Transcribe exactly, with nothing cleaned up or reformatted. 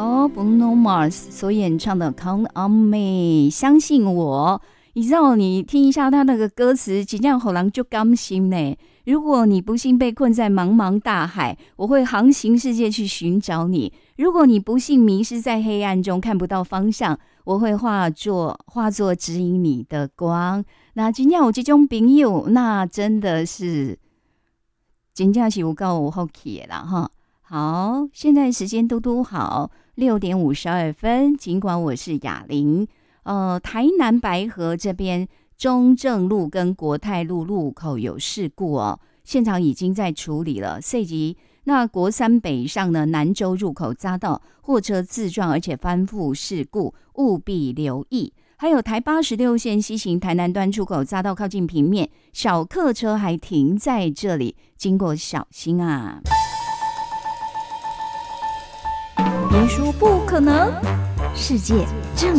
哦 Bruno Mars 所演唱的 Count on Me 相信我。你知道你听一下他那个歌词真的让人就甘心呢。如果你不幸被困在茫茫大海，我会航行世界去寻找你。如果你不幸迷失在黑暗中看不到方向，我会化作化作指引你的光。那今天有这种朋友，那真的是真的是有够有福气的啦哈。好，现在时间嘟嘟好，六点五十二分。尽管我是雅玲，呃，台南白河这边中正路跟国泰路路口有事故哦，现场已经在处理了。涉及那国三北上呢，南州入口匝道货车自撞，而且翻覆事故，务必留意。还有台八十六线西行台南端出口匝道靠近平面，小客车还停在这里，经过小心啊！别说不可能，世界正